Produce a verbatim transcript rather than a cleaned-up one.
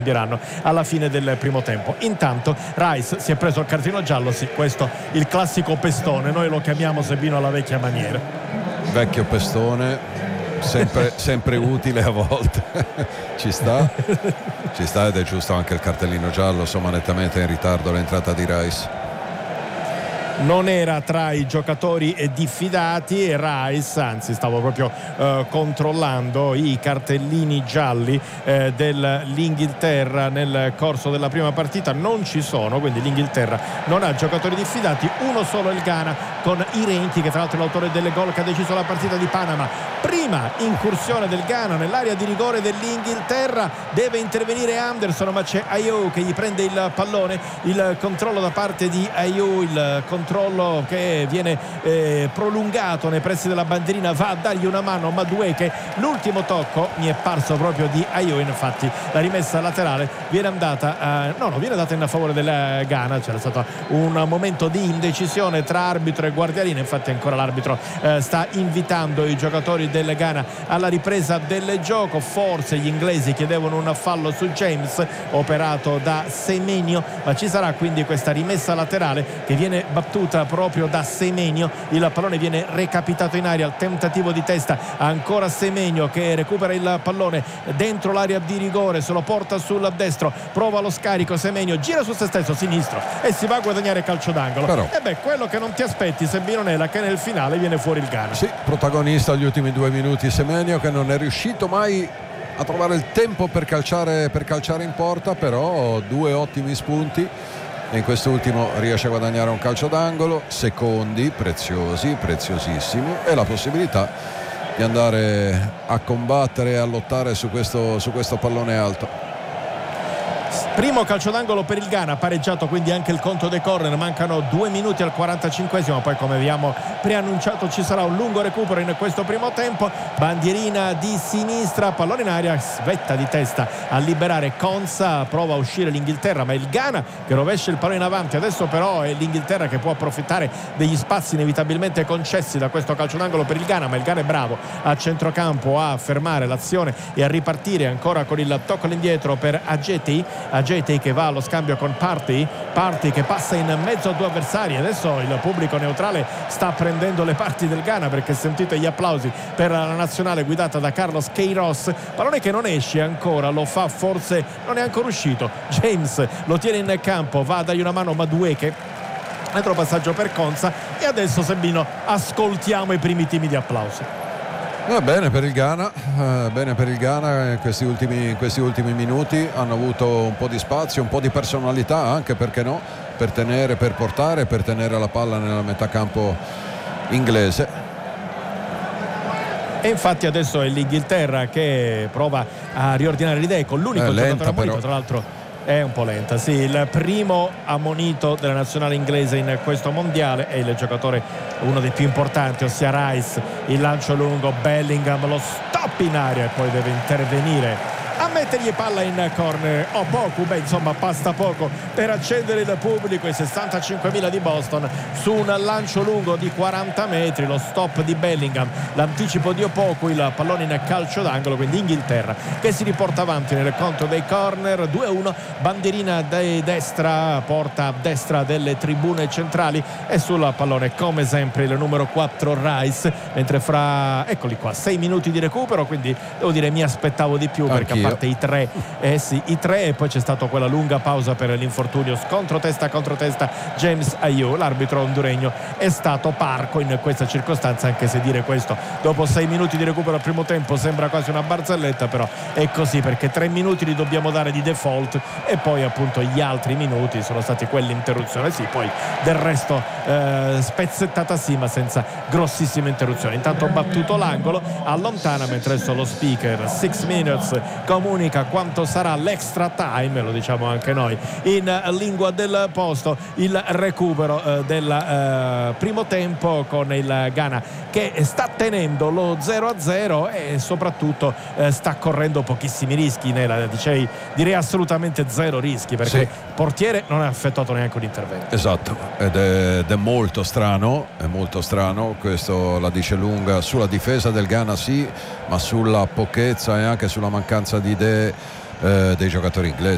cambieranno alla fine del primo tempo. Intanto Rice si è preso il cartellino giallo, sì, questo il classico pestone, noi lo chiamiamo Sebino alla vecchia maniera. Vecchio pestone, sempre, sempre utile a volte. Ci sta, ci sta ed è giusto anche il cartellino giallo, insomma nettamente in ritardo l'entrata di Rice. Non era tra i giocatori diffidati e Rice, anzi stavo proprio eh, controllando i cartellini gialli eh, dell'Inghilterra nel corso della prima partita, non ci sono, quindi l'Inghilterra non ha giocatori diffidati, uno solo il Ghana con Irenchi, che tra l'altro è l'autore delle gol che ha deciso la partita di Panama. Prima incursione del Ghana nell'area di rigore dell'Inghilterra, deve intervenire Anderson ma c'è Ayew che gli prende il pallone, il controllo da parte di Ayew, il controllo che viene eh, prolungato nei pressi della bandierina, va a dargli una mano Madueke, l'ultimo tocco mi è parso proprio di Ayew, infatti la rimessa laterale viene andata eh, no, no, viene data in favore del Ghana. C'era stato un momento di indecisione tra arbitro e guardialina, infatti ancora l'arbitro eh, sta invitando i giocatori del Ghana alla ripresa del gioco. Forse gli inglesi chiedevano un fallo su James operato da Semenyo, ma ci sarà quindi questa rimessa laterale che viene battuta proprio da Semenyo, il pallone viene recapitato in aria, il tentativo di testa, ancora Semenyo che recupera il pallone dentro l'area di rigore, se lo porta sul destro, prova lo scarico, Semenyo gira su se stesso sinistro e si va a guadagnare calcio d'angolo. Però, e beh, quello che non ti aspetti, Sebino Nela, che nel finale viene fuori il Ghana. Sì, protagonista agli ultimi due minuti Semenyo, che non è riuscito mai a trovare il tempo per calciare, per calciare in porta, però due ottimi spunti e in quest'ultimo riesce a guadagnare un calcio d'angolo, secondi preziosi, preziosissimi, e la possibilità di andare a combattere e a lottare su questo, su questo pallone alto. Primo calcio d'angolo per il Ghana, pareggiato quindi anche il conto dei corner, mancano due minuti al quarantacinquesimo, poi come abbiamo preannunciato ci sarà un lungo recupero in questo primo tempo. Bandierina di sinistra, pallone in aria, svetta di testa a liberare Konsa, prova a uscire l'Inghilterra, ma il Ghana che rovescia il pallone in avanti. Adesso però è l'Inghilterra che può approfittare degli spazi inevitabilmente concessi da questo calcio d'angolo per il Ghana, ma il Ghana è bravo a centrocampo a fermare l'azione e a ripartire ancora con il tocco all'indietro per Ajeti. Ajeti che va allo scambio con Partey, Partey che passa in mezzo a due avversari. Adesso il pubblico neutrale sta prendendo le parti del Ghana, perché sentite gli applausi per la nazionale guidata da Carlos Queiroz. Pallone che non esce ancora, lo fa forse, non è ancora uscito, James lo tiene in campo, va a dargli una mano Madueke, altro passaggio per Konsa e adesso Sebino ascoltiamo i primi timidi applausi. Va bene per il Ghana, eh, bene per il Ghana in questi, ultimi, in questi ultimi minuti hanno avuto un po' di spazio, un po' di personalità anche, perché no, per tenere, per portare, per tenere la palla nella metà campo inglese. E infatti adesso è l'Inghilterra che prova a riordinare le idee con l'unico eh, giocatore lenta, ammonito, però. tra l'altro è un po' lenta, sì, il primo ammonito della nazionale inglese in questo mondiale è il giocatore, uno dei più importanti, ossia Rice. Il lancio lungo, Bellingham lo stop in aria e poi deve intervenire a mettergli palla in corner. O oh, poco, beh insomma basta poco per accendere il pubblico, i sessantacinquemila di Boston su un lancio lungo di quaranta metri, lo stop di Bellingham, l'anticipo di Opoku, il pallone in calcio d'angolo, quindi Inghilterra che si riporta avanti nel conto dei corner. Due a uno, bandierina di destra, porta a destra delle tribune centrali e sul pallone come sempre il numero quattro Rice, mentre fra, eccoli qua, sei minuti di recupero, quindi devo dire mi aspettavo di più. Anch'io. Perché a parte i tre, eh sì, i tre e poi c'è stata quella lunga pausa per l'infortunio, scontro testa contro testa James Ayew. L'arbitro honduregno è stato parco in questa circostanza, anche se dire questo dopo sei minuti di recupero al primo tempo sembra quasi una barzelletta, però è così, perché tre minuti li dobbiamo dare di default e poi appunto gli altri minuti sono stati quell'interruzione, sì, poi del resto eh, spezzettata sì, ma senza grossissime interruzioni. Intanto battuto l'angolo, allontana, mentre adesso lo speaker six minutes comunica quanto sarà l'extra time, lo diciamo anche noi in lingua del posto, il recupero eh, del eh, primo tempo con il Ghana che sta tenendo lo zero a zero e soprattutto eh, sta correndo pochissimi rischi. Nella, dicevi, direi assolutamente zero rischi, perché sì, il portiere non ha effettuato neanche un intervento. Esatto, ed è, ed è molto strano, è molto strano, questo la dice lunga sulla difesa del Ghana, sì, ma sulla pochezza e anche sulla mancanza di idee eh, dei giocatori inglesi.